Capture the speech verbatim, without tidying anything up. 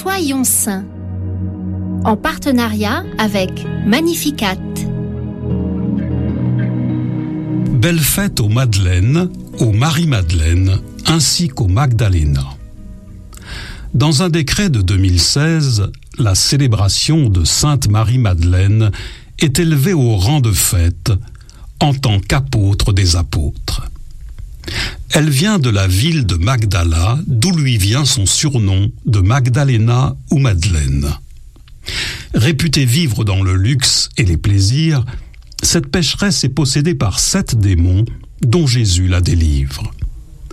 Soyons saints, en partenariat avec Magnificat. Belle fête aux Madeleines, aux Marie-Madeleine, ainsi qu'aux Magdalena. Dans un décret de deux mille seize, la célébration de Sainte Marie-Madeleine est élevée au rang de fête en tant qu'apôtre des apôtres. Elle vient de la ville de Magdala, d'où lui vient son surnom de Magdalena ou Madeleine. Réputée vivre dans le luxe et les plaisirs, cette pécheresse est possédée par sept démons dont Jésus la délivre.